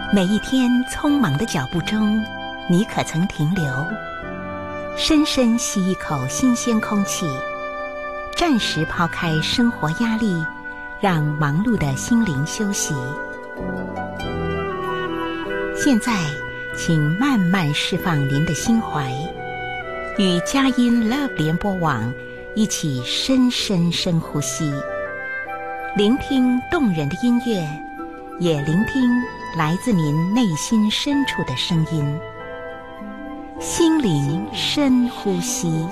每一天匆忙的脚步中，你可曾停留，深深吸一口新鲜空气，暂时抛开生活压力，让忙碌的心灵休息。现在，请慢慢释放您的心怀，与佳音 Love 联播网一起深呼吸，聆听动人的音乐，也聆听来自您内心深处的声音。心灵深呼吸。